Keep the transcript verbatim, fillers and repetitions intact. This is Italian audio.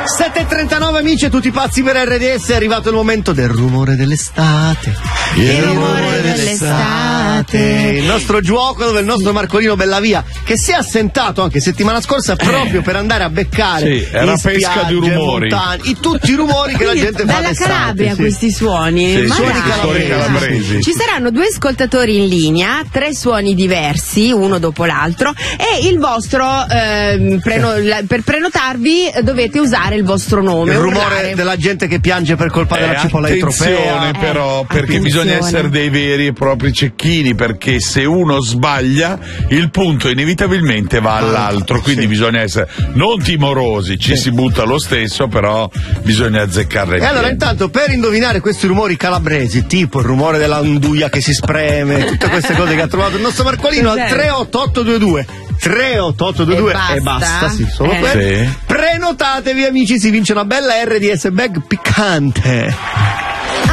sette e trentanove amici e tutti pazzi per R D S, è arrivato il momento del rumore dell'estate. Il, il rumore, rumore dell'estate. Il nostro gioco dove il nostro Marcolino Bellavia, che si è assentato anche settimana scorsa proprio per andare a beccare sì, era in pesca spiagge, di rumori. Montagne, i, tutti i rumori che la gente fa dalla Calabria, sì. questi suoni. Sì, Ma suoni dai. calabresi. Ci saranno due ascoltatori in linea, tre suoni diversi, uno dopo l'altro, e il vostro eh, preno, la, per prenotarvi dovete usare il vostro nome. Il urlare. rumore della gente che piange per colpa Eh, della cipolla di trofeo. Attenzione però, Eh, perché attenzione. bisogna essere dei veri e propri cecchini, perché se uno sbaglia il punto inevitabilmente va all'altro, quindi sì. bisogna essere non timorosi, ci sì. si butta lo stesso, però bisogna azzeccarle. E allora intanto per indovinare questi rumori calabresi, tipo il rumore dell'anduia che si spreme, tutte queste cose che ha trovato il nostro Marcolino al tre otto otto due due tre otto otto due due e basta, e basta sì, solo eh. quello. Sì. Prenotatevi amici, si vince una bella R D S bag piccante.